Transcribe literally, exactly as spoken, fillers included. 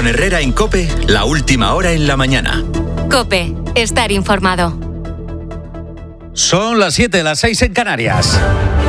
Con Herrera en COPE, la última hora en la mañana. COPE, estar informado. Son las siete, las seis en Canarias.